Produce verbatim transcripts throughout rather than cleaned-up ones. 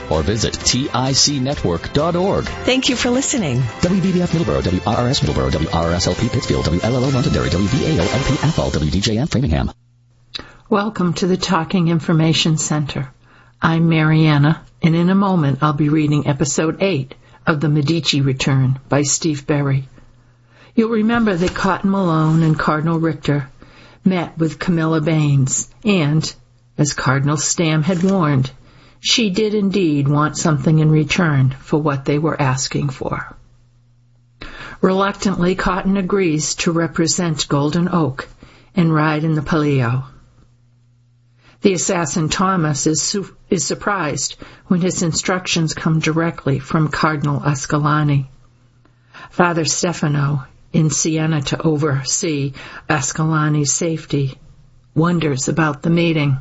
or visit tic network dot org. Thank you for listening. W B B F Middleborough, W R R S Middleborough, W R R S L P Pittsfield, W L L O Londonderry, W V A O L P Athol, W D J F Framingham. Welcome to the Talking Information Center. I'm Mariana, and in a moment I'll be reading Episode eight of The Medici Return by Steve Berry. You'll remember that Cotton Malone and Cardinal Richter met with Camilla Baines, and, as Cardinal Stamm had warned, she did indeed want something in return for what they were asking for. Reluctantly, Cotton agrees to represent Golden Oak and ride in the Palio. The assassin Thomas is, su- is surprised when his instructions come directly from Cardinal Ascolani. Father Stefano, in Siena to oversee Ascolani's safety, wonders about the meeting.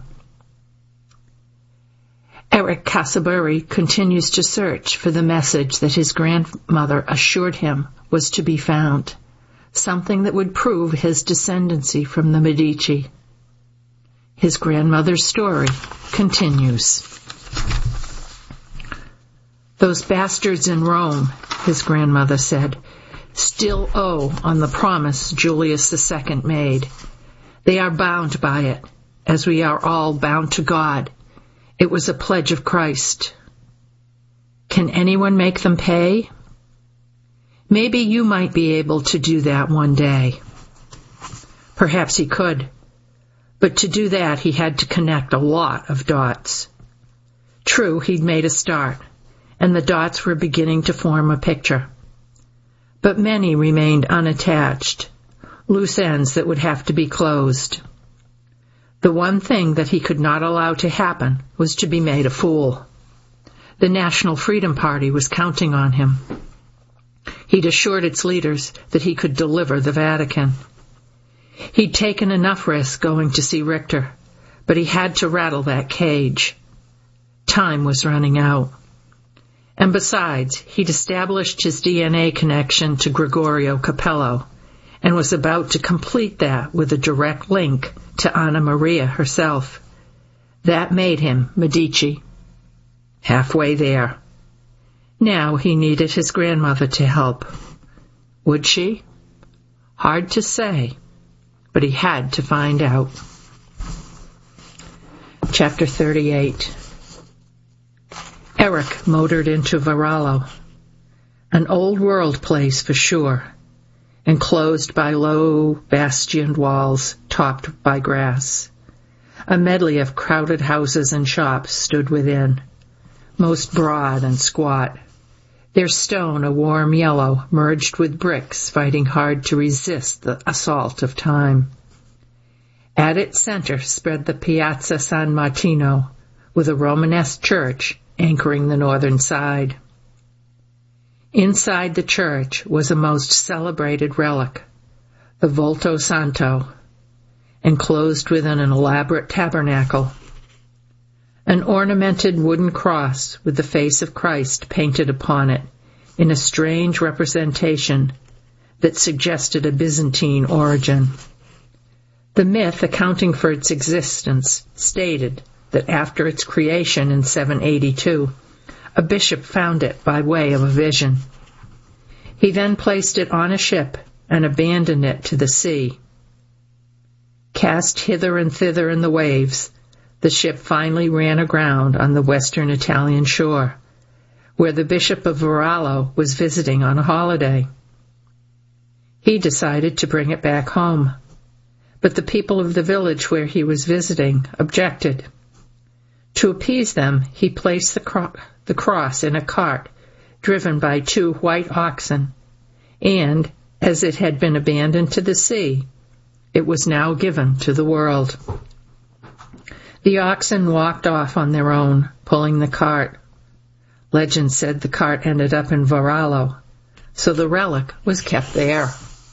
Eric Casaburi continues to search for the message that his grandmother assured him was to be found, something that would prove his descendancy from the Medici. His grandmother's story continues. Those bastards in Rome, his grandmother said, still owe on the promise Julius the Second made. They are bound by it, as we are all bound to God. It was a pledge of Christ. Can anyone make them pay? Maybe you might be able to do that one day. Perhaps he could. But to do that, he had to connect a lot of dots. True, he'd made a start, and the dots were beginning to form a picture. But many remained unattached, loose ends that would have to be closed. The one thing that he could not allow to happen was to be made a fool. The National Freedom Party was counting on him. He'd assured its leaders that he could deliver the Vatican. He'd taken enough risk going to see Richter, but he had to rattle that cage. Time was running out. And besides, he'd established his D N A connection to Gregorio Capello, and was about to complete that with a direct link to Anna Maria herself. That made him Medici. Halfway there. Now he needed his grandmother to help. Would she? Hard to say, but he had to find out. Chapter thirty-eight. Eric motored into Varallo, an old-world place for sure, enclosed by low, bastioned walls topped by grass. A medley of crowded houses and shops stood within, most broad and squat, their stone a warm yellow merged with bricks fighting hard to resist the assault of time. At its center spread the Piazza San Martino, with a Romanesque church anchoring the northern side. Inside the church was a most celebrated relic, the Volto Santo, enclosed within an elaborate tabernacle. An ornamented wooden cross with the face of Christ painted upon it in a strange representation that suggested a Byzantine origin. The myth accounting for its existence stated that after its creation in seven eighty-two, a bishop found it by way of a vision. He then placed it on a ship and abandoned it to the sea. Cast hither and thither in the waves, the ship finally ran aground on the western Italian shore, where the Bishop of Varallo was visiting on a holiday. He decided to bring it back home, but the people of the village where he was visiting objected. To appease them, he placed the, cro- the cross in a cart driven by two white oxen, and, as it had been abandoned to the sea, it was now given to the world. The oxen walked off on their own, pulling the cart. Legend said the cart ended up in Varallo, so the relic was kept there.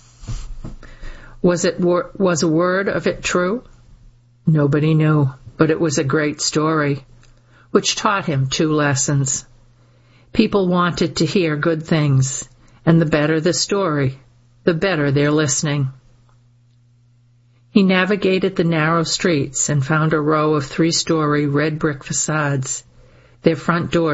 Was it wor- was a word of it true? Nobody knew. But it was a great story, which taught him two lessons. People wanted to hear good things, and the better the story, the better their listening. He navigated the narrow streets and found a row of three-story red brick facades, their front doors